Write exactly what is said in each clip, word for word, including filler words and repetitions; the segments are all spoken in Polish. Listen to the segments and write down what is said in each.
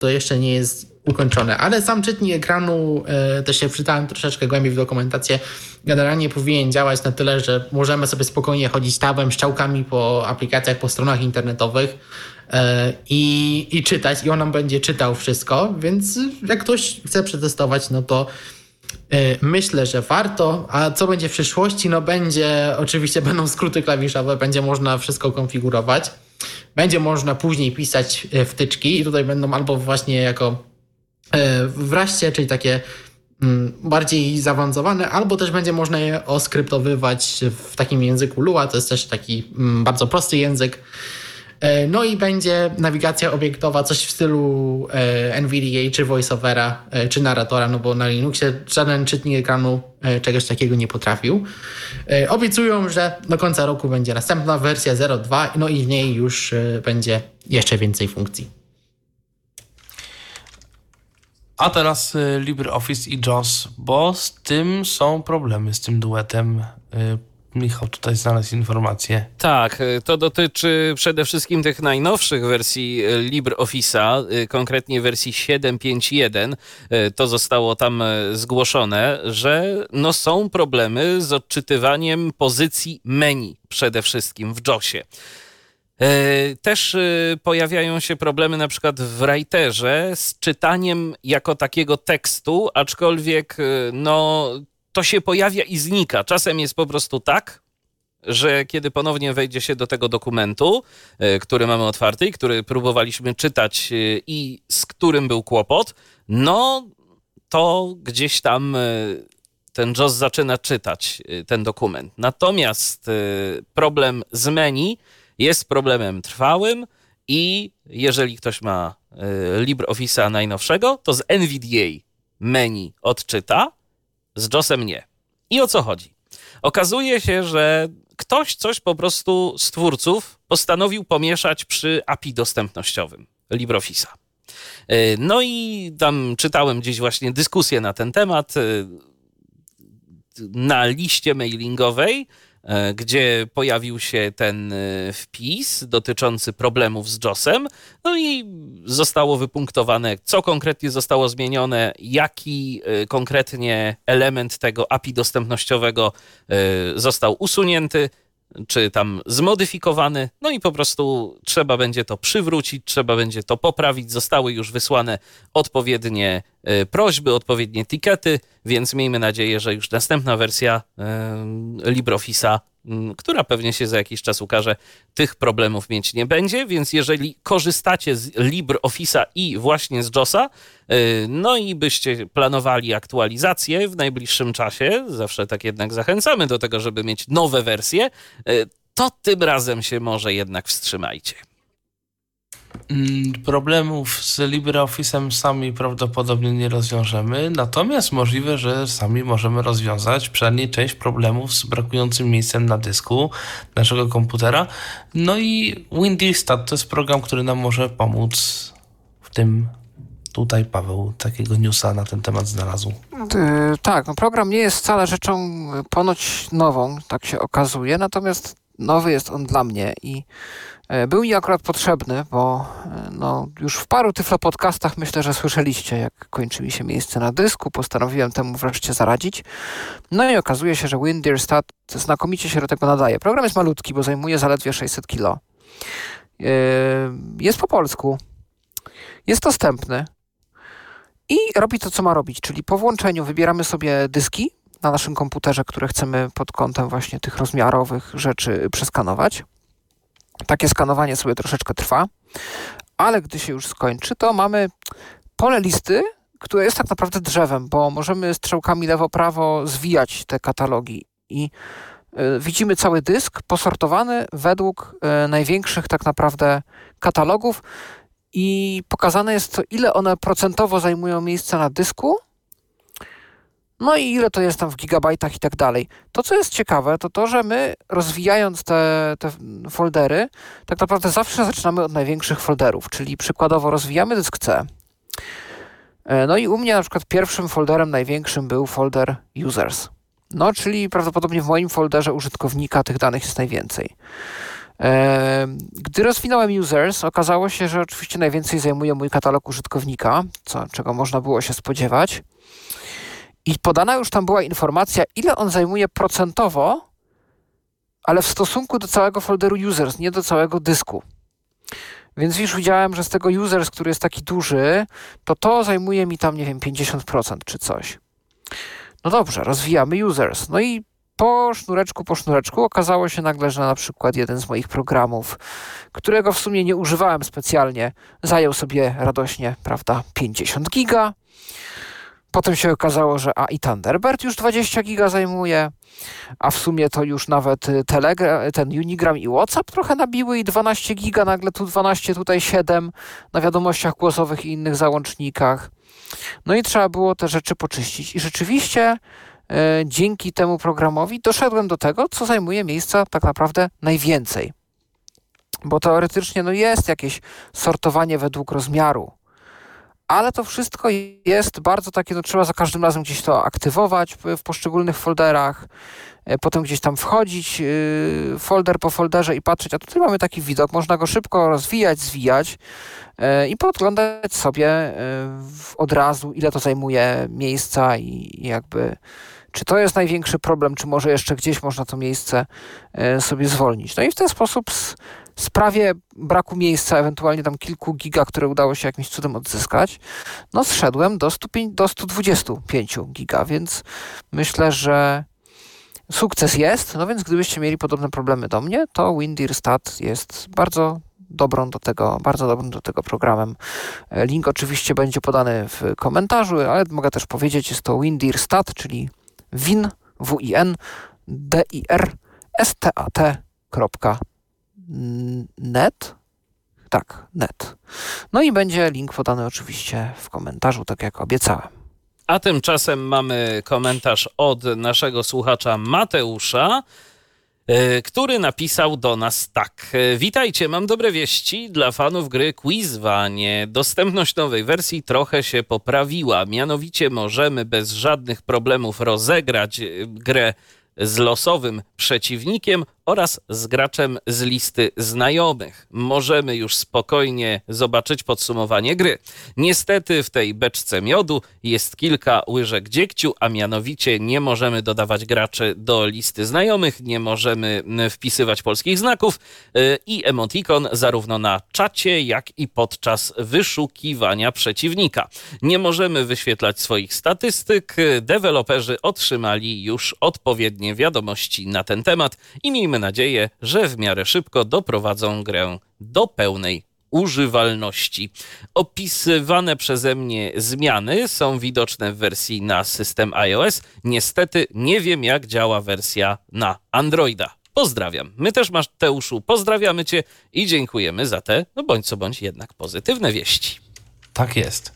to jeszcze nie jest ukończone. Ale sam czytnik ekranu, e, też się wczytałem troszeczkę głębiej w dokumentację, generalnie powinien działać na tyle, że możemy sobie spokojnie chodzić tabem, strzałkami po aplikacjach, po stronach internetowych e, i, i czytać. I on nam będzie czytał wszystko, więc jak ktoś chce przetestować, no to myślę, że warto. A co będzie w przyszłości? No będzie, oczywiście będą skróty klawiszowe, będzie można wszystko konfigurować. Będzie można później pisać wtyczki i tutaj będą albo właśnie jako w raście, czyli takie bardziej zaawansowane, albo też będzie można je oskryptowywać w takim języku Lua. To jest też taki bardzo prosty język. No i będzie nawigacja obiektowa, coś w stylu N V D A, czy VoiceOvera, czy narratora, no bo na Linuxie żaden czytnik ekranu czegoś takiego nie potrafił. Obiecują, że do końca roku będzie następna wersja zero dwa, no i w niej już będzie jeszcze więcej funkcji. A teraz LibreOffice i JAWS, bo z tym są problemy, z tym duetem. Michał tutaj znalazł informację. Tak, to dotyczy przede wszystkim tych najnowszych wersji LibreOffice'a, konkretnie wersji siedem pięć jeden. To zostało tam zgłoszone, że no są problemy z odczytywaniem pozycji menu przede wszystkim w JAWSie. Też pojawiają się problemy na przykład w Writerze z czytaniem jako takiego tekstu, aczkolwiek no to się pojawia i znika. Czasem jest po prostu tak, że kiedy ponownie wejdzie się do tego dokumentu, który mamy otwarty i który próbowaliśmy czytać i z którym był kłopot, no to gdzieś tam ten JAWS zaczyna czytać ten dokument. Natomiast problem z menu jest problemem trwałym i jeżeli ktoś ma LibreOffice'a najnowszego, to z N V D A menu odczyta, z JAWSem nie. I o co chodzi? Okazuje się, że ktoś coś po prostu z twórców postanowił pomieszać przy A P I dostępnościowym LibreOffice'a. No i tam czytałem gdzieś właśnie dyskusję na ten temat na liście mailingowej, gdzie pojawił się ten wpis dotyczący problemów z JAWSem, no i zostało wypunktowane, co konkretnie zostało zmienione, jaki konkretnie element tego A P I dostępnościowego został usunięty, czy tam zmodyfikowany, no i po prostu trzeba będzie to przywrócić, trzeba będzie to poprawić. Zostały już wysłane odpowiednie prośby, odpowiednie tikety, więc miejmy nadzieję, że już następna wersja LibreOffice'a, która pewnie się za jakiś czas ukaże, tych problemów mieć nie będzie, więc jeżeli korzystacie z LibreOffice'a i właśnie z JAWSa, no i byście planowali aktualizację w najbliższym czasie, zawsze tak jednak zachęcamy do tego, żeby mieć nowe wersje, to tym razem się może jednak wstrzymajcie. Problemów z LibreOffice'em sami prawdopodobnie nie rozwiążemy, natomiast możliwe, że sami możemy rozwiązać przynajmniej część problemów z brakującym miejscem na dysku naszego komputera. No i WinDirstat to jest program, który nam może pomóc w tym. Tutaj Paweł takiego newsa na ten temat znalazł. Yy, tak, no program nie jest wcale rzeczą ponoć nową, tak się okazuje, natomiast nowy jest on dla mnie i był mi akurat potrzebny, bo no, już w paru Tyflo podcastach myślę, że słyszeliście, jak kończy mi się miejsce na dysku. Postanowiłem temu wreszcie zaradzić. No i okazuje się, że WinDirstat znakomicie się do tego nadaje. Program jest malutki, bo zajmuje zaledwie sześćset kilo. Jest po polsku. Jest dostępny. I robi to, co ma robić. Czyli po włączeniu wybieramy sobie dyski na naszym komputerze, które chcemy pod kątem właśnie tych rozmiarowych rzeczy przeskanować. Takie skanowanie sobie troszeczkę trwa, ale gdy się już skończy, to mamy pole listy, które jest tak naprawdę drzewem, bo możemy strzałkami lewo-prawo zwijać te katalogi i y, widzimy cały dysk posortowany według y, największych tak naprawdę katalogów i pokazane jest to, ile one procentowo zajmują miejsca na dysku, no i ile to jest tam w gigabajtach i tak dalej. To, co jest ciekawe, to to, że my rozwijając te, te foldery, tak naprawdę zawsze zaczynamy od największych folderów, czyli przykładowo rozwijamy dysk C. No i u mnie na przykład pierwszym folderem największym był folder users. No, czyli prawdopodobnie w moim folderze użytkownika tych danych jest najwięcej. Gdy rozwinąłem users, okazało się, że oczywiście najwięcej zajmuje mój katalog użytkownika, co, czego można było się spodziewać. I podana już tam była informacja, ile on zajmuje procentowo, ale w stosunku do całego folderu users, nie do całego dysku. Więc już widziałem, że z tego users, który jest taki duży, to to zajmuje mi tam, nie wiem, pięćdziesiąt procent czy coś. No dobrze, rozwijamy users. No i po sznureczku, po sznureczku okazało się nagle, że na przykład jeden z moich programów, którego w sumie nie używałem specjalnie, zajął sobie radośnie, prawda, pięćdziesiąt giga. Potem się okazało, że a i Thunderbird już dwadzieścia giga zajmuje, a w sumie to już nawet Telegram, ten Unigram i WhatsApp trochę nabiły i dwanaście giga, nagle tu dwanaście, tutaj siedem na wiadomościach głosowych i innych załącznikach. No i trzeba było te rzeczy poczyścić i rzeczywiście e, dzięki temu programowi doszedłem do tego, co zajmuje miejsca tak naprawdę najwięcej. Bo teoretycznie no jest jakieś sortowanie według rozmiaru, ale to wszystko jest bardzo takie, no trzeba za każdym razem gdzieś to aktywować w poszczególnych folderach, potem gdzieś tam wchodzić folder po folderze i patrzeć, a tutaj mamy taki widok, można go szybko rozwijać, zwijać i podglądać sobie od razu, ile to zajmuje miejsca i jakby czy to jest największy problem, czy może jeszcze gdzieś można to miejsce sobie zwolnić. No i w ten sposób w sprawie braku miejsca, ewentualnie tam kilku giga, które udało się jakimś cudem odzyskać, no zszedłem do, stu, do stu dwudziestu pięciu giga, więc myślę, że sukces jest, no więc gdybyście mieli podobne problemy do mnie, to Windirstat jest bardzo dobrą do tego, bardzo dobrym do tego programem. Link oczywiście będzie podany w komentarzu, ale mogę też powiedzieć, jest to Windirstat, czyli win, w-i-n, d-i-r, s-t-a-t kropka net. Tak, net. No i będzie link podany oczywiście w komentarzu, tak jak obiecałem. A tymczasem mamy komentarz od naszego słuchacza Mateusza, który napisał do nas tak. Witajcie, mam dobre wieści dla fanów gry Quizwanie. Dostępność nowej wersji trochę się poprawiła. Mianowicie możemy bez żadnych problemów rozegrać grę z losowym przeciwnikiem oraz z graczem z listy znajomych. Możemy już spokojnie zobaczyć podsumowanie gry. Niestety w tej beczce miodu jest kilka łyżek dziegciu, a mianowicie nie możemy dodawać graczy do listy znajomych, nie możemy wpisywać polskich znaków i emotikon zarówno na czacie, jak i podczas wyszukiwania przeciwnika. Nie możemy wyświetlać swoich statystyk. Deweloperzy otrzymali już odpowiednie wiadomości na ten temat i miejmy nadzieję, że w miarę szybko doprowadzą grę do pełnej używalności. Opisywane przeze mnie zmiany są widoczne w wersji na system iOS. Niestety nie wiem, jak działa wersja na Androida. Pozdrawiam. My też, Mateuszu, pozdrawiamy Cię i dziękujemy za te, no bądź co bądź jednak pozytywne wieści. Tak jest.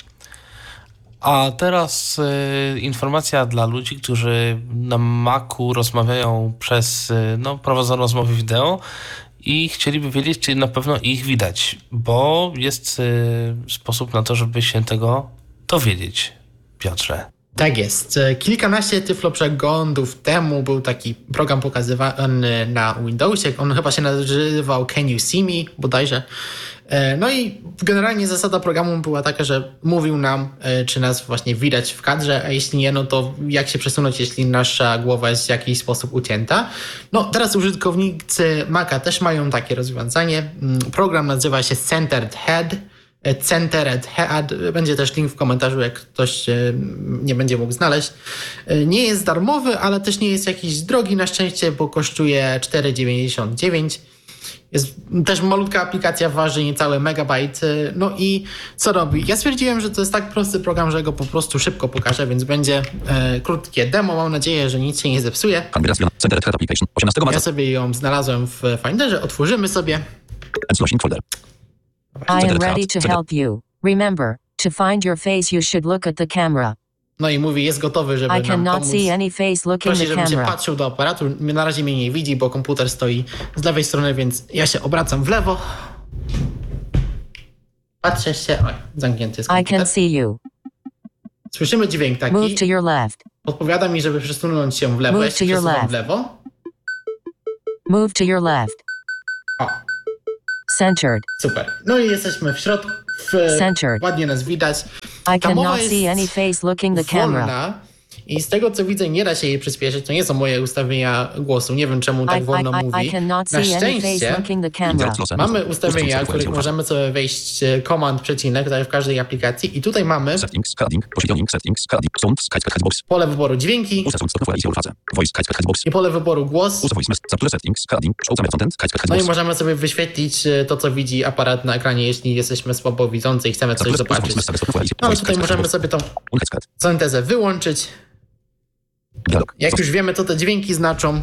A teraz y, informacja dla ludzi, którzy na Macu rozmawiają przez, y, no, prowadzą rozmowy wideo i chcieliby wiedzieć, czy na pewno ich widać, bo jest y, sposób na to, żeby się tego dowiedzieć. Piotrze. Tak jest. Kilkanaście tyfloprzeglądów temu był taki program pokazywany na Windowsie. On chyba się nazywał Can You See Me bodajże. No i generalnie zasada programu była taka, że mówił nam, czy nas właśnie widać w kadrze, a jeśli nie, no to jak się przesunąć, jeśli nasza głowa jest w jakiś sposób ucięta. No teraz użytkownicy Maca też mają takie rozwiązanie. Program nazywa się Centered Head. Centered Head. Będzie też link w komentarzu, jak ktoś nie będzie mógł znaleźć. Nie jest darmowy, ale też nie jest jakiś drogi na szczęście, bo kosztuje cztery dziewięćdziesiąt dziewięć. Jest też malutka aplikacja, waży niecałe megabajt. No i co robi? Ja stwierdziłem, że to jest tak prosty program, że go po prostu szybko pokażę, więc będzie e, krótkie demo. Mam nadzieję, że nic się nie zepsuje. Ja sobie ją znalazłem w Finderze. Otworzymy sobie. I am ready to help you. Remember, to find your face you should look at the camera. No i mówi, jest gotowy, żeby I nam cannot pomóc. see any face looking Prosi, the żebym się camera. patrzył do aparatu. Na razie mnie nie widzi, bo komputer stoi z lewej strony, więc ja się obracam w lewo. Patrzę się. Oj, zamknięty jest I komputer. can see you. Słyszymy dźwięk taki. Move to your left. Podpowiada mi, żeby przesunąć się w lewo. Move Ja się to your przesuwam left. w lewo. Move to your left. O, Centered. Super. No i jesteśmy w środku. W, Centered. ładnie nas widać. I Ta mowa cannot jest see any face looking the camera. wolna i z tego co widzę nie da się jej przyspieszyć. To nie są moje ustawienia głosu. Nie wiem czemu tak I, wolno I, I, mówi. I cannot Na see any face szczęście looking the camera. mamy ustawienia, w których możemy sobie wejść e, komand przecinek, tak jak w każdej aplikacji i tutaj mamy Settings, scrolling, positioning, settings, scrolling, sound, Skype, Headbox. pole wyboru dźwięki Usta sound, stop, equalizer, fazę. Voice, Skype, Headbox. i pole wyboru głos. Usta voice, zapture settings, scrolling, show summary content, Skype, No i Headbox. możemy sobie wyświetlić e, to, co widzi aparat na ekranie, jeśli jesteśmy słabowidzący i chcemy coś zobaczyć. No ale tutaj możemy sobie tą syntezę wyłączyć. Dialog. Jak już wiemy, co te dźwięki znaczą,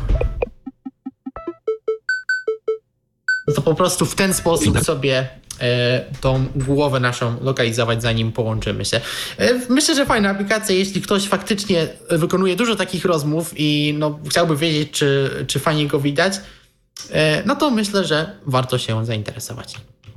no to po prostu w ten sposób sobie e, tą głowę naszą lokalizować, zanim połączymy się. E, myślę, że fajna aplikacja, jeśli ktoś faktycznie wykonuje dużo takich rozmów i no, chciałby wiedzieć, czy, czy fajnie go widać, e, no to myślę, że warto się zainteresować.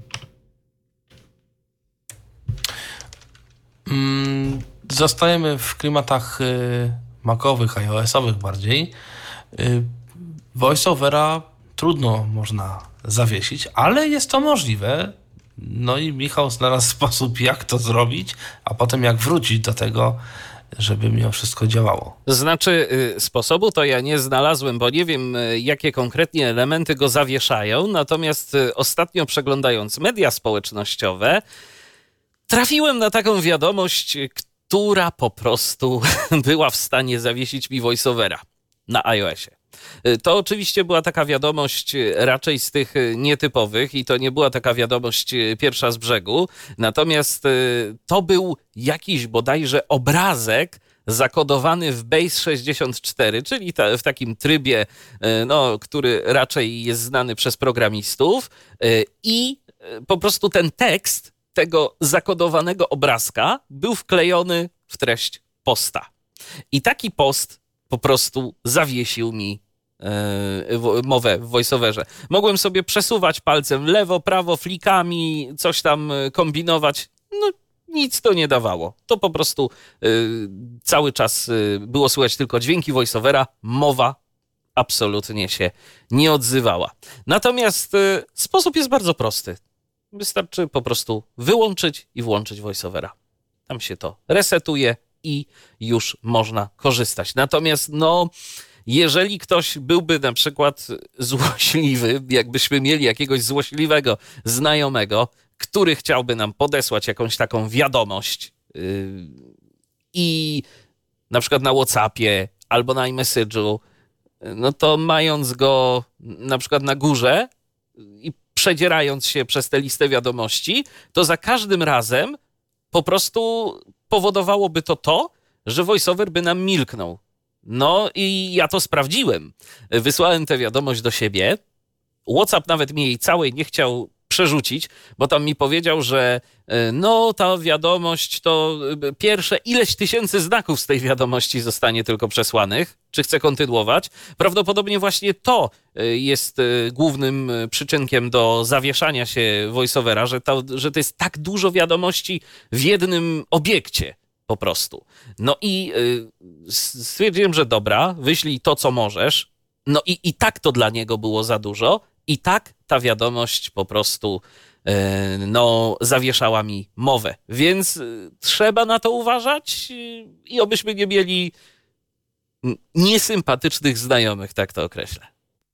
Mm, zostajemy w klimatach y, macowych, iOS-owych bardziej. Y, VoiceOvera trudno można zawiesić, ale jest to możliwe. No i Michał znalazł sposób, jak to zrobić, a potem jak wrócić do tego, żeby mimo wszystko działało. Znaczy y, sposobu to ja nie znalazłem, bo nie wiem, y, jakie konkretnie elementy go zawieszają, natomiast y, ostatnio przeglądając media społecznościowe, trafiłem na taką wiadomość, która po prostu była w stanie zawiesić mi VoiceOvera na iOSie. To oczywiście była taka wiadomość raczej z tych nietypowych i to nie była taka wiadomość pierwsza z brzegu, natomiast to był jakiś bodajże obrazek zakodowany w Base sześćdziesiąt cztery, czyli ta, w takim trybie, no, który raczej jest znany przez programistów i po prostu ten tekst tego zakodowanego obrazka był wklejony w treść posta. I taki post po prostu zawiesił mi yy, mowę w VoiceOverze. Mogłem sobie przesuwać palcem lewo, prawo, flikami, coś tam kombinować. No nic to nie dawało. To po prostu yy, cały czas yy, było słychać tylko dźwięki VoiceOvera, mowa absolutnie się nie odzywała. Natomiast yy, sposób jest bardzo prosty. Wystarczy po prostu wyłączyć i włączyć VoiceOvera. Tam się to resetuje i już można korzystać. Natomiast no, jeżeli ktoś byłby na przykład złośliwy, jakbyśmy mieli jakiegoś złośliwego znajomego, który chciałby nam podesłać jakąś taką wiadomość yy, i na przykład na WhatsAppie albo na iMessage'u, no to mając go na przykład na górze i przedzierając się przez tę listę wiadomości, to za każdym razem po prostu powodowałoby to to, że VoiceOver by nam milknął. No i ja to sprawdziłem. Wysłałem tę wiadomość do siebie. WhatsApp nawet mi jej całej nie chciał przerzucić, bo tam mi powiedział, że no ta wiadomość to pierwsze ileś tysięcy znaków z tej wiadomości zostanie tylko przesłanych. Czy chcę kontynuować? Prawdopodobnie właśnie to jest głównym przyczynkiem do zawieszania się VoiceOvera, że to, że to jest tak dużo wiadomości w jednym obiekcie po prostu. No i stwierdziłem, że dobra, wyślij to, co możesz. No i, i tak to dla niego było za dużo. I tak ta wiadomość po prostu no, zawieszała mi mowę. Więc trzeba na to uważać i obyśmy nie mieli niesympatycznych znajomych, tak to określę.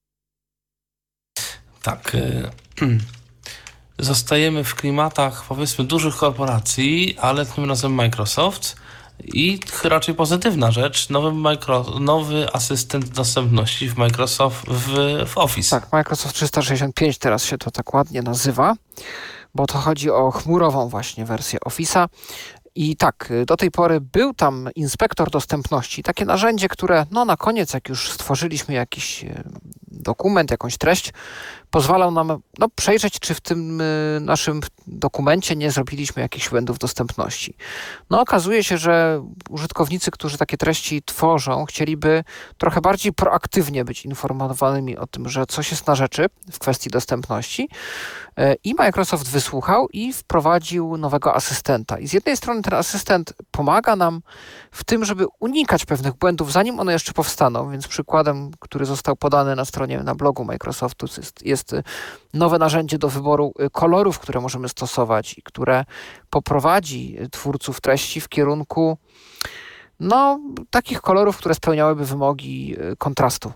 Tak. Zostajemy w klimatach, powiedzmy, dużych korporacji, ale tym razem Microsoft. I raczej pozytywna rzecz, nowy, micro, nowy asystent dostępności w Microsoft, w, w Office. Tak, Microsoft trzysta sześćdziesiąt pięć teraz się to tak ładnie nazywa, bo to chodzi o chmurową właśnie wersję Office'a. I tak, do tej pory był tam inspektor dostępności, takie narzędzie, które no na koniec, jak już stworzyliśmy jakiś dokument, jakąś treść, pozwalał nam no, przejrzeć, czy w tym y, naszym dokumencie nie zrobiliśmy jakichś błędów dostępności. No okazuje się, że użytkownicy, którzy takie treści tworzą, chcieliby trochę bardziej proaktywnie być informowanymi o tym, że coś jest na rzeczy w kwestii dostępności. Y, I Microsoft wysłuchał i wprowadził nowego asystenta. I z jednej strony ten asystent pomaga nam w tym, żeby unikać pewnych błędów, zanim one jeszcze powstaną. Więc przykładem, który został podany na stronie, na blogu Microsoftu jest, jest jest nowe narzędzie do wyboru kolorów, które możemy stosować i które poprowadzi twórców treści w kierunku no, takich kolorów, które spełniałyby wymogi kontrastu,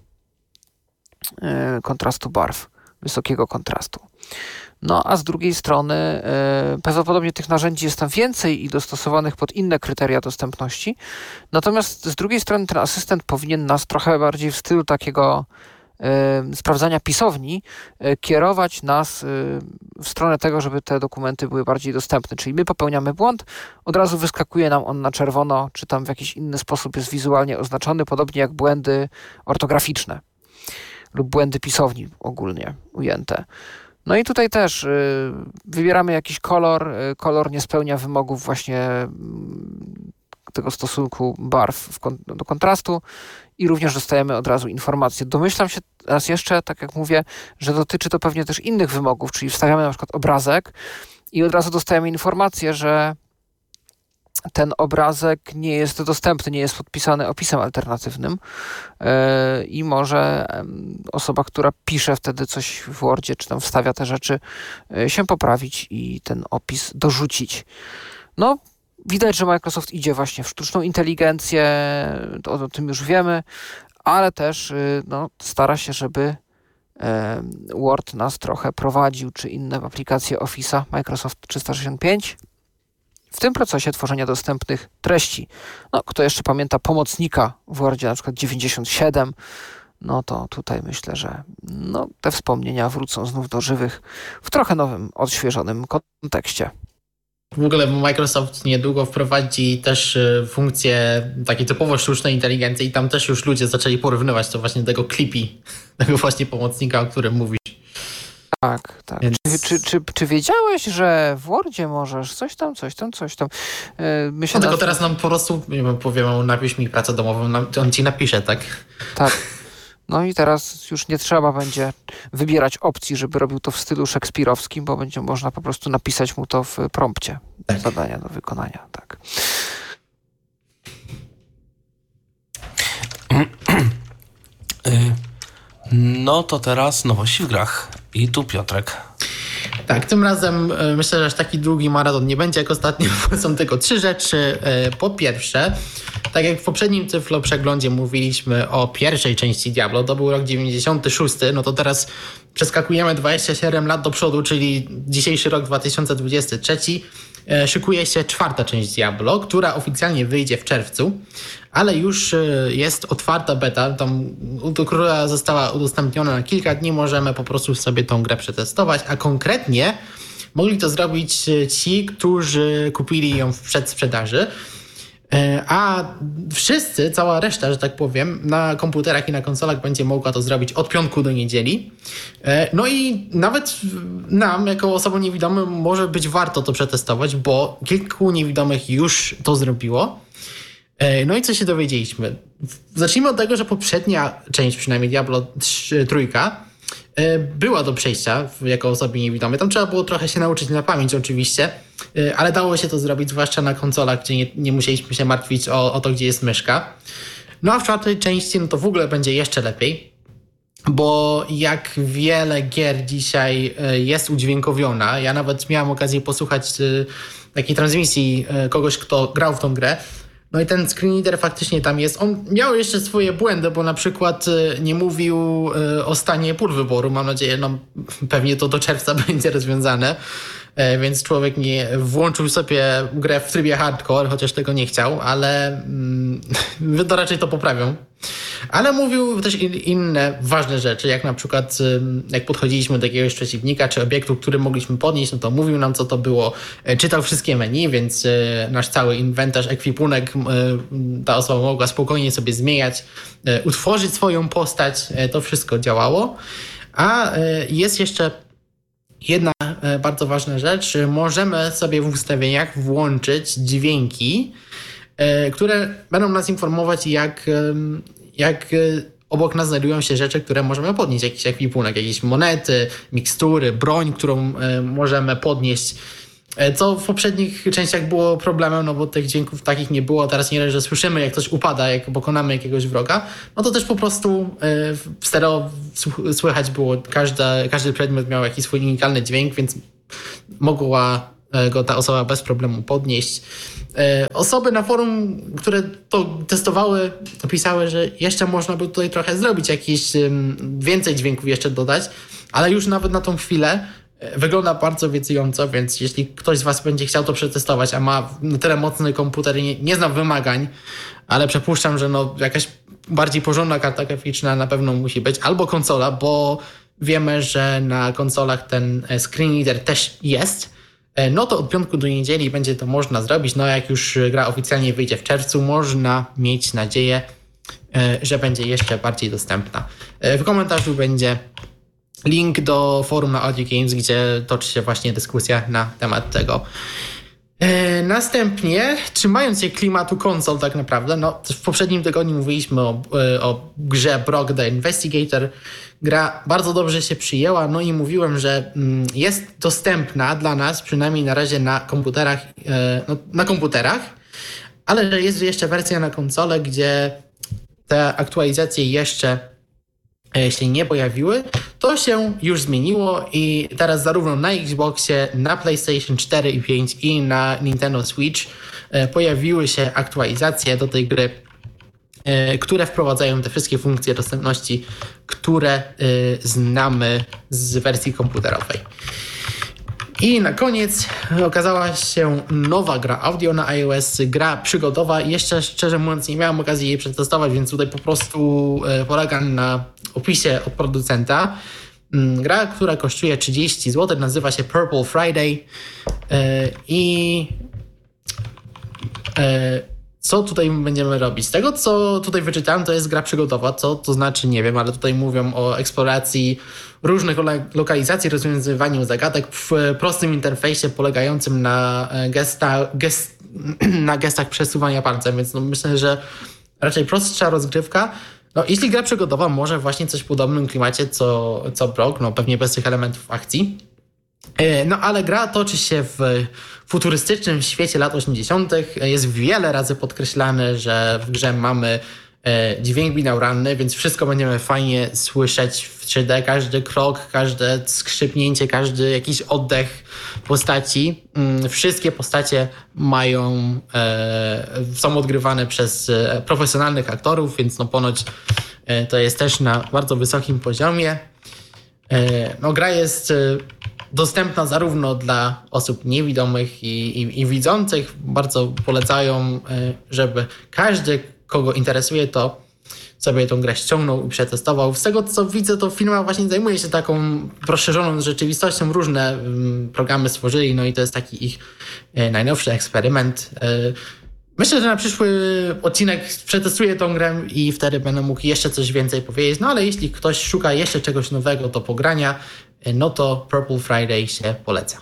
kontrastu barw, wysokiego kontrastu. No a z drugiej strony yy, prawdopodobnie tych narzędzi jest tam więcej i dostosowanych pod inne kryteria dostępności. Natomiast z drugiej strony ten asystent powinien nas trochę bardziej w stylu takiego yy, sprawdzania pisowni yy, kierować nas yy, w stronę tego, żeby te dokumenty były bardziej dostępne. Czyli my popełniamy błąd, od razu wyskakuje nam on na czerwono, czy tam w jakiś inny sposób jest wizualnie oznaczony, podobnie jak błędy ortograficzne lub błędy pisowni ogólnie ujęte. No i tutaj też y, wybieramy jakiś kolor, y, kolor nie spełnia wymogów właśnie y, tego stosunku barw kon- do kontrastu i również dostajemy od razu informację. Domyślam się raz jeszcze, tak jak mówię, że dotyczy to pewnie też innych wymogów, czyli wstawiamy na przykład obrazek i od razu dostajemy informację, że ten obrazek nie jest dostępny, nie jest podpisany opisem alternatywnym yy, i może yy, osoba, która pisze wtedy coś w Wordzie, czy tam wstawia te rzeczy, yy, się poprawić i ten opis dorzucić. No, widać, że Microsoft idzie właśnie w sztuczną inteligencję, o, o tym już wiemy, ale też yy, no, stara się, żeby yy, Word nas trochę prowadził, czy inne aplikacje Office'a Microsoft trzysta sześćdziesiąt pięć. W tym procesie tworzenia dostępnych treści. No, kto jeszcze pamięta pomocnika w Wordzie, na przykład dziewięćdziesiąt siedem, no to tutaj myślę, że no, te wspomnienia wrócą znów do żywych w trochę nowym, odświeżonym kontekście. W ogóle Microsoft niedługo wprowadzi też funkcję takiej typowo sztucznej inteligencji i tam też już ludzie zaczęli porównywać to właśnie tego Clippy, tego właśnie pomocnika, o którym mówisz. Tak, tak. Więc... Czy, czy, czy, czy wiedziałeś, że w Wordzie możesz coś tam, coś tam, coś tam? My się no, tylko nas... teraz nam po prostu, nie wiem, powiem, napisz mi pracę domową, on ci napisze, tak? Tak. No i teraz już nie trzeba będzie wybierać opcji, żeby robił to w stylu szekspirowskim, bo będzie można po prostu napisać mu to w prompcie. Tak. Zadania do wykonania, tak. No to teraz nowości w grach. I tu Piotrek. Tak, tym razem myślę, że aż taki długi maraton nie będzie jak ostatnio, bo są tylko trzy rzeczy. Po pierwsze, tak jak w poprzednim Tyflo przeglądzie mówiliśmy o pierwszej części Diablo, to był rok dziewięćdziesiąty szósty, no to teraz przeskakujemy dwadzieścia siedem lat do przodu, czyli dzisiejszy rok dwa tysiące dwudziesty trzeci. Szykuje się czwarta część Diablo, która oficjalnie wyjdzie w czerwcu, ale już jest otwarta beta, tam, która została udostępniona na kilka dni, możemy po prostu sobie tą grę przetestować, a konkretnie mogli to zrobić ci, którzy kupili ją w przedsprzedaży, a wszyscy, cała reszta, że tak powiem, na komputerach i na konsolach będzie mogła to zrobić od piątku do niedzieli. No i nawet nam, jako osobom niewidomym, może być warto to przetestować, bo kilku niewidomych już to zrobiło. No i co się dowiedzieliśmy? Zacznijmy od tego, że poprzednia część, przynajmniej Diablo trzy, była do przejścia jako osobie niewidomej. Tam trzeba było trochę się nauczyć na pamięć oczywiście, ale dało się to zrobić, zwłaszcza na konsolach, gdzie nie, nie musieliśmy się martwić o, o to, gdzie jest myszka. No a w czwartej części no to w ogóle będzie jeszcze lepiej, bo jak wiele gier dzisiaj jest udźwiękowiona. Ja nawet miałem okazję posłuchać takiej transmisji kogoś, kto grał w tą grę. No i ten screenreader faktycznie tam jest. On miał jeszcze swoje błędy, bo na przykład nie mówił o stanie pól wyboru. Mam nadzieję, no pewnie to do czerwca będzie rozwiązane. Więc człowiek nie włączył sobie grę w trybie hardcore, chociaż tego nie chciał, ale mm, to raczej to poprawią. Ale mówił też inne ważne rzeczy, jak na przykład jak podchodziliśmy do jakiegoś przeciwnika czy obiektu, który mogliśmy podnieść, no to mówił nam, co to było. Czytał wszystkie menu, więc nasz cały inwentarz, ekwipunek ta osoba mogła spokojnie sobie zmieniać, utworzyć swoją postać. To wszystko działało. A jest jeszcze jedna bardzo ważna rzecz. Możemy sobie w ustawieniach włączyć dźwięki, które będą nas informować, jak, jak obok nas znajdują się rzeczy, które możemy podnieść. Jakiś ekwipunek, jakieś monety, mikstury, broń, którą możemy podnieść. Co w poprzednich częściach było problemem, no bo tych dźwięków takich nie było. Teraz nie, że słyszymy, jak coś upada, jak pokonamy jakiegoś wroga, no to też po prostu w stereo słychać było, każdy, każdy przedmiot miał jakiś swój unikalny dźwięk, więc mogła go ta osoba bez problemu podnieść. Osoby na forum, które to testowały, to pisały, że jeszcze można by tutaj trochę zrobić, jakieś więcej dźwięków jeszcze dodać, ale już nawet na tą chwilę wygląda bardzo obiecująco, więc jeśli ktoś z was będzie chciał to przetestować, a ma na tyle mocny komputer i nie, nie zna wymagań, ale przypuszczam, że no jakaś bardziej porządna karta graficzna na pewno musi być, albo konsola, bo wiemy, że na konsolach ten screen reader też jest, no to od piątku do niedzieli będzie to można zrobić. No jak już gra oficjalnie wyjdzie w czerwcu, można mieć nadzieję, że będzie jeszcze bardziej dostępna. W komentarzu będzie link do forum na Audio Games, gdzie toczy się właśnie dyskusja na temat tego. E, następnie, trzymając się klimatu konsol tak naprawdę, no w poprzednim tygodniu mówiliśmy o, o grze Brock the Investigator. Gra bardzo dobrze się przyjęła, no i mówiłem, że mm, jest dostępna dla nas, przynajmniej na razie na komputerach, e, no, na komputerach, ale że jest jeszcze wersja na konsolę, gdzie te aktualizacje jeszcze jeśli nie pojawiły, to się już zmieniło i teraz zarówno na Xboxie, na PlayStation cztery i pięć i na Nintendo Switch pojawiły się aktualizacje do tej gry, które wprowadzają te wszystkie funkcje dostępności, które znamy z wersji komputerowej. I na koniec okazała się nowa gra audio na iOS, gra przygodowa. Jeszcze szczerze mówiąc nie miałem okazji jej przetestować, więc tutaj po prostu polegam na opisie od producenta. Gra, która kosztuje trzydzieści złotych, nazywa się Purple Friday i co tutaj będziemy robić? Z tego, co tutaj wyczytałem, to jest gra przygodowa. Co to znaczy, nie wiem, ale tutaj mówią o eksploracji różnych lokalizacji, rozwiązywaniu zagadek w prostym interfejsie polegającym na, gesta, gest, na gestach przesuwania palcem, więc no myślę, że raczej prostsza rozgrywka. No, jeśli gra przygodowa, może właśnie coś w podobnym klimacie co, co Brock, no pewnie bez tych elementów akcji. No ale gra toczy się w futurystycznym świecie lat osiemdziesiątych. Jest wiele razy podkreślane, że w grze mamy dźwięk binauralny, więc wszystko będziemy fajnie słyszeć w trzy D. Każdy krok, każde skrzypnięcie, każdy jakiś oddech postaci. Wszystkie postacie mają, są odgrywane przez profesjonalnych aktorów, więc no ponoć to jest też na bardzo wysokim poziomie. No, gra jest dostępna zarówno dla osób niewidomych i, i, i widzących. Bardzo polecają, żeby każdy, kogo interesuje, to sobie tą grę ściągnął i przetestował. Z tego, co widzę, to firma właśnie zajmuje się taką rozszerzoną rzeczywistością. Różne programy stworzyli, no i to jest taki ich najnowszy eksperyment. Myślę, że na przyszły odcinek przetestuję tą grę i wtedy będę mógł jeszcze coś więcej powiedzieć. No ale jeśli ktoś szuka jeszcze czegoś nowego do pogrania, no to Purple Friday się poleca.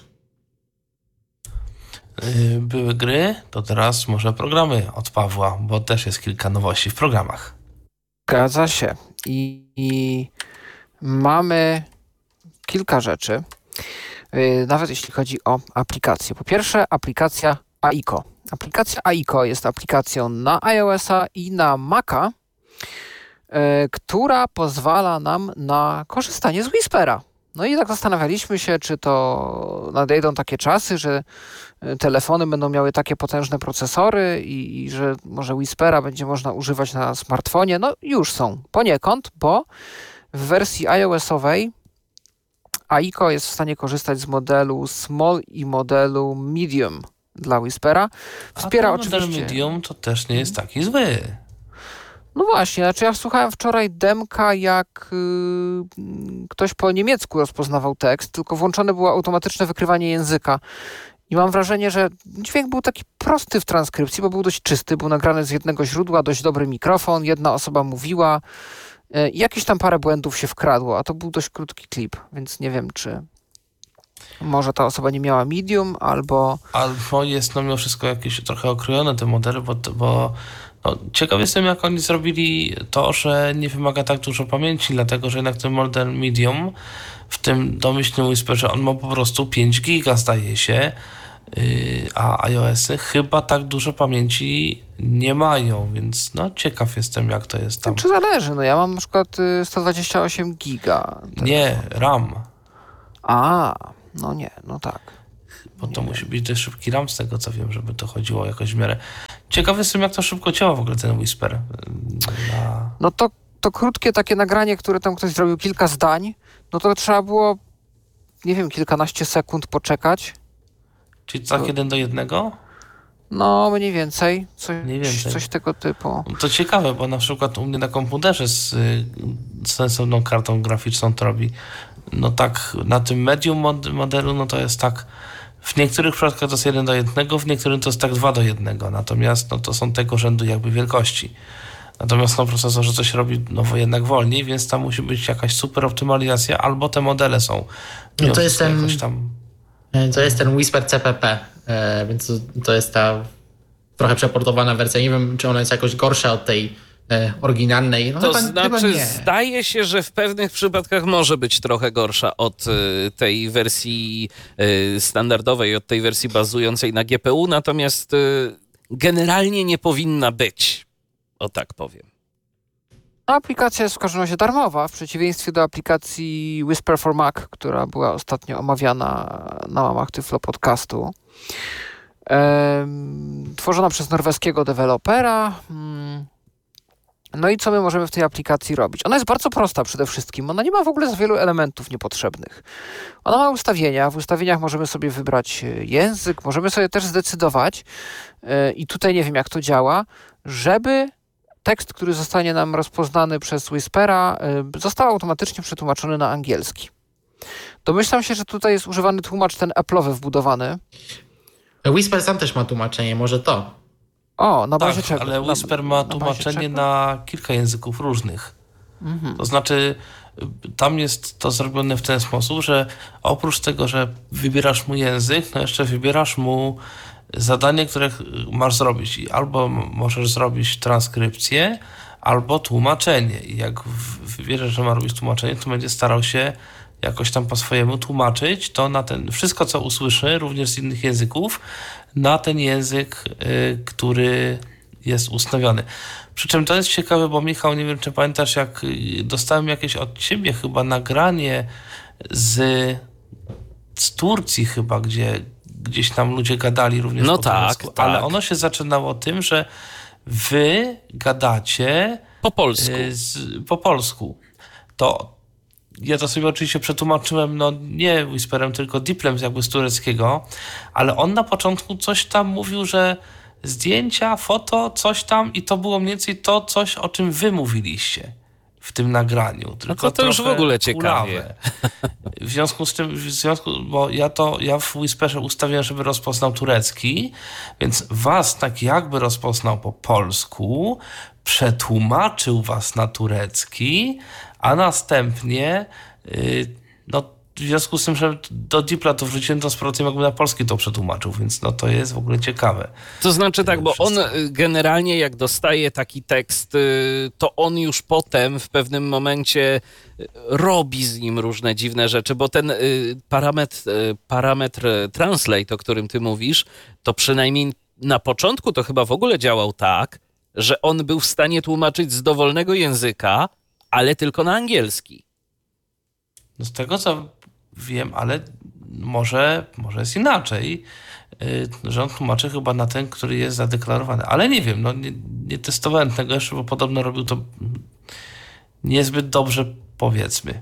Były gry, to teraz może programy od Pawła, bo też jest kilka nowości w programach. Zgadza się. I, i mamy kilka rzeczy, yy, nawet jeśli chodzi o aplikacje. Po pierwsze, aplikacja Aiko. Aplikacja Aiko jest aplikacją na iOS-a i na Maca, yy, która pozwala nam na korzystanie z Whispera. No i tak zastanawialiśmy się, czy to nadejdą takie czasy, że telefony będą miały takie potężne procesory i, i że może Whispera będzie można używać na smartfonie. No już są poniekąd, bo w wersji iOS-owej Aiko jest w stanie korzystać z modelu Small i modelu Medium dla Whispera. Wspiera A ten model oczywiście... Medium to też nie jest taki zły. No właśnie, znaczy ja słuchałem wczoraj demka, jak yy, ktoś po niemiecku rozpoznawał tekst, tylko włączone było automatyczne wykrywanie języka. I mam wrażenie, że dźwięk był taki prosty w transkrypcji, bo był dość czysty, był nagrany z jednego źródła, dość dobry mikrofon, jedna osoba mówiła yy, i jakieś tam parę błędów się wkradło, a to był dość krótki klip, więc nie wiem, czy może ta osoba nie miała medium, albo... Albo jest no mimo wszystko jakieś trochę okrojone te modele, bo... bo... No, ciekaw jestem, jak oni zrobili to, że nie wymaga tak dużo pamięci, dlatego że jednak ten model Medium w tym domyślnym Whisperze on ma po prostu pięć giga, zdaje się, a iOS-y chyba tak dużo pamięci nie mają, więc no ciekaw jestem, jak to jest tam. Czy zależy? No ja mam na przykład sto dwadzieścia osiem giga. Nie, RAM. A, no nie, no tak. Bo to nie musi wiem. być dość szybki RAM, z tego co wiem, żeby to chodziło jakoś w miarę. Ciekaw jestem, jak to szybko działa w ogóle ten Whisper. Na... No to, to krótkie takie nagranie, które tam ktoś zrobił, kilka zdań, no to trzeba było, nie wiem, kilkanaście sekund poczekać. Czyli tak to... jeden do jednego? No, mniej więcej. Coś, mniej więcej. Coś tego typu. To ciekawe, bo na przykład u mnie na komputerze z, z sensowną kartą graficzną to robi. No tak, na tym medium mod- modelu, no to jest tak, w niektórych przypadkach to jest jeden do jednego, w niektórych to jest tak dwa do jednego. Natomiast no to są tego rzędu jakby wielkości. Natomiast na procesorze coś robi no jednak wolniej, więc tam musi być jakaś super optymalizacja, albo te modele są. No to jest ten, tam... to jest ten Whisper C P P, e, więc to, to jest ta trochę przeportowana wersja. Nie wiem, czy ona jest jakoś gorsza od tej e, oryginalnej. No to chyba, znaczy, chyba nie. zdaje się, że w pewnych przypadkach może być trochę gorsza od y, tej wersji y, standardowej, od tej wersji bazującej na G P U, natomiast y, generalnie nie powinna być. O tak powiem. No, aplikacja jest w każdym razie darmowa, w przeciwieństwie do aplikacji Whisper for Mac, która była ostatnio omawiana na łamach Tyflo Podcastu. Ehm, tworzona przez norweskiego dewelopera. No i co my możemy w tej aplikacji robić? Ona jest bardzo prosta przede wszystkim. Ona nie ma w ogóle za wielu elementów niepotrzebnych. Ona ma ustawienia. W ustawieniach możemy sobie wybrać język, możemy sobie też zdecydować, yy, i tutaj nie wiem, jak to działa, żeby tekst, który zostanie nam rozpoznany przez Whispera, yy, został automatycznie przetłumaczony na angielski. Domyślam się, że tutaj jest używany tłumacz ten Apple'owy wbudowany. Whisper sam też ma tłumaczenie, może to. O, na bazie tak, czego? ale Whisper ma tłumaczenie na, na kilka języków różnych. Mhm. To znaczy, tam jest to zrobione w ten sposób, że oprócz tego, że wybierasz mu język, no jeszcze wybierasz mu zadanie, które masz zrobić. I albo możesz zrobić transkrypcję, albo tłumaczenie. I jak wybierzesz, że ma robić tłumaczenie, to będzie starał się jakoś tam po swojemu tłumaczyć to na ten, wszystko co usłyszy, również z innych języków, na ten język, y, który jest ustawiony. Przy czym to jest ciekawe, bo Michał, nie wiem czy pamiętasz, jak dostałem jakieś od ciebie chyba nagranie z, z Turcji chyba, gdzie gdzieś tam ludzie gadali również no po tak, polsku, tak. Ale ono się zaczynało tym, że wy gadacie po polsku. Y, z, po polsku. To ja to sobie oczywiście przetłumaczyłem, no nie Whisperem, tylko Diplem jakby z tureckiego, ale on na początku coś tam mówił, że zdjęcia, foto, coś tam i to było mniej więcej to coś, o czym wy mówiliście w tym nagraniu. Tylko no to, to już w ogóle ciekawie. W związku z tym, w związku, bo ja to, ja w Whisperze ustawiłem, żeby rozpoznał turecki, więc was tak jakby rozpoznał po polsku, przetłumaczył was na turecki, a następnie yy, no w związku z tym, że do Dipla to wrzuciłem, to z powrotem jakby na polski to przetłumaczył, więc no to jest w ogóle ciekawe. To znaczy tak, bo on generalnie jak dostaje taki tekst, to on już potem w pewnym momencie robi z nim różne dziwne rzeczy, bo ten parametr, parametr translate, o którym ty mówisz, to przynajmniej na początku to chyba w ogóle działał tak, że on był w stanie tłumaczyć z dowolnego języka, ale tylko na angielski. No z tego co wiem, ale może, może jest inaczej, yy, że on tłumaczy chyba na ten, który jest zadeklarowany. Ale nie wiem, no nie, nie testowałem tego jeszcze, bo podobno robił to niezbyt dobrze, powiedzmy.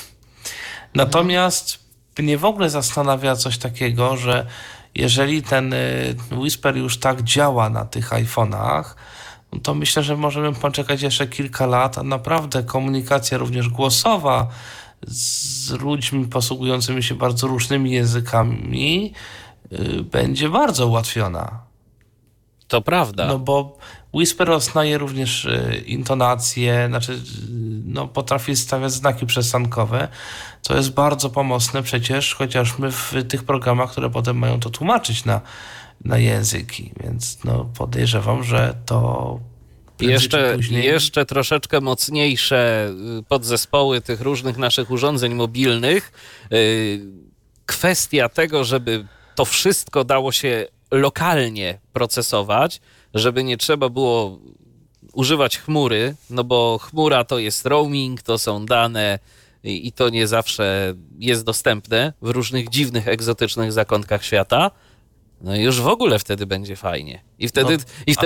Natomiast mnie w ogóle zastanawia coś takiego, że jeżeli ten yy, Whisper już tak działa na tych iPhone'ach, to myślę, że możemy poczekać jeszcze kilka lat, a naprawdę komunikacja również głosowa z ludźmi posługującymi się bardzo różnymi językami yy, będzie bardzo ułatwiona. To prawda. No bo Whisper rozznaje również yy, intonacje, znaczy yy, no, potrafi stawiać znaki przestankowe, co jest bardzo pomocne przecież, chociaż my w tych programach, które potem mają to tłumaczyć na, na języki, więc no, podejrzewam, że to Jeszcze, jeszcze troszeczkę mocniejsze podzespoły tych różnych naszych urządzeń mobilnych. Kwestia tego, żeby to wszystko dało się lokalnie procesować, żeby nie trzeba było używać chmury, no bo chmura to jest roaming, to są dane i, i to nie zawsze jest dostępne w różnych dziwnych, egzotycznych zakątkach świata. No i już w ogóle wtedy będzie fajnie. I wtedy, No, i wtedy